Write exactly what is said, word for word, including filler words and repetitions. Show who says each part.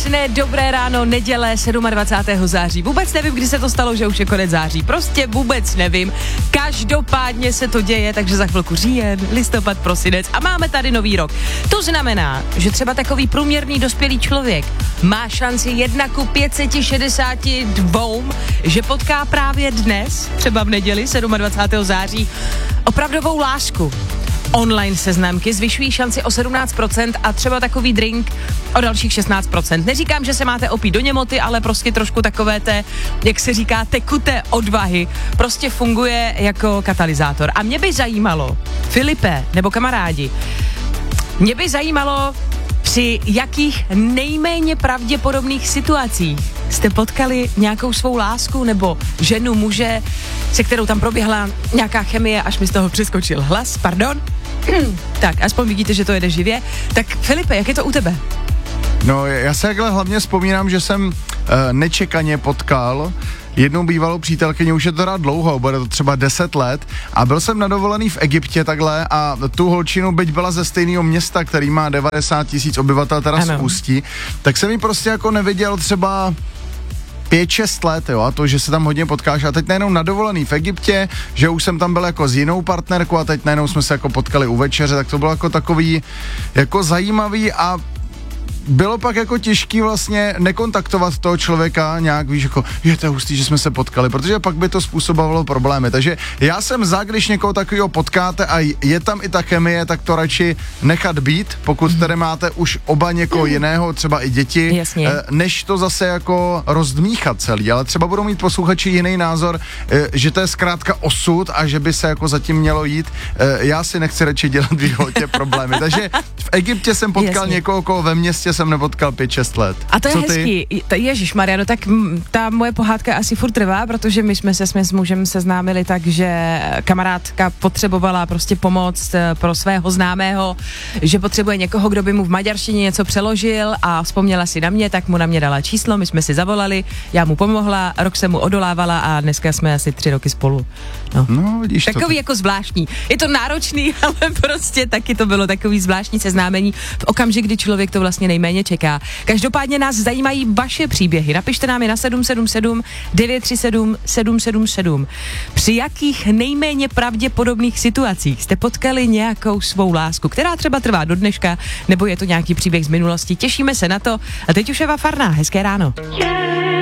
Speaker 1: Krásné, dobré ráno, neděle dvacátého sedmého září. Vůbec nevím, kdy se to stalo, že už je konec září. Prostě vůbec nevím. Každopádně se to děje, takže za chvilku říjen, listopad, prosinec a máme tady nový rok. To znamená, že třeba takový průměrný dospělý člověk má šanci jedna ku pět set šedesát dva, že potká právě dnes, třeba v neděli dvacátého sedmého září, opravdovou lásku. Online seznamky zvyšují šanci o sedmnáct procent a třeba takový drink o dalších šestnáct procent. Neříkám, že se máte opít do němoty, ale prostě trošku takové té, jak se říká, tekuté odvahy prostě funguje jako katalyzátor. A mě by zajímalo, Filipe nebo kamarádi, mě by zajímalo, při jakých nejméně pravděpodobných situacích jste potkali nějakou svou lásku nebo ženu, muže, se kterou tam proběhla nějaká chemie, až mi z toho přeskočil hlas, pardon. Tak, aspoň vidíte, že to jede živě. Tak Filipe, jak je to u tebe?
Speaker 2: No, já se takhle hlavně vzpomínám, že jsem uh, nečekaně potkal jednou bývalou přítelkyni, už je to teda dlouho, bude to třeba deset let, a byl jsem na dovolený v Egyptě takhle a tu holčinu, byť byla ze stejného města, který má devadesát tisíc obyvatel, teda z Ústí, tak jsem ji prostě jako neviděl třeba pět šest let, jo, a to, že se tam hodně potkáš a teď najednou na dovolený v Egyptě, že už jsem tam byl jako s jinou partnerkou a teď najednou jsme se jako potkali u večeře, tak to bylo jako takový jako zajímavý a bylo pak jako těžký vlastně nekontaktovat toho člověka nějak, víš, jako je to hustý, že jsme se potkali, protože pak by to způsobovalo problémy. Takže já jsem za, když někoho takového potkáte a je tam i ta chemie, tak to radši nechat být, pokud tady máte už oba někoho jiného, třeba i děti,
Speaker 1: Jasně.
Speaker 2: než to zase jako rozdmíchat celý, ale třeba budou mít posluchači jiný názor, že to je zkrátka osud a že by se jako zatím mělo jít. Já si nechci radši dělat v životě problémy. Takže v Egyptě jsem potkal Jasně. někoho, koho ve městě jsem nepotkal pět šest let.
Speaker 1: A to je
Speaker 2: Co
Speaker 1: hezký. Ty? Ježišmarja, no tak m, ta moje pohádka asi furt trvá, protože my jsme se jsme s mužem seznámili tak, že kamarádka potřebovala prostě pomoc pro svého známého, že potřebuje někoho, kdo by mu v maďarštině něco přeložil a vzpomněla si na mě, tak mu na mě dala číslo, my jsme si zavolali, já mu pomohla, rok jsem mu odolávala a dneska jsme asi tři roky spolu. No,
Speaker 2: no vidíš
Speaker 1: takový
Speaker 2: to.
Speaker 1: jako zvláštní. Je to náročný, ale prostě taky to bylo takový zvláštní seznámení v okamžik, kdy člověk to vlastně nejméně čeká. Každopádně nás zajímají vaše příběhy. Napište nám je na sedm sedm sedm devět tři sedm sedm sedm sedm. Při jakých nejméně pravděpodobných situacích jste potkali nějakou svou lásku, která třeba trvá do dneška, nebo je to nějaký příběh z minulosti? Těšíme se na to. A teď už Eva Farná. Hezké ráno. Yeah.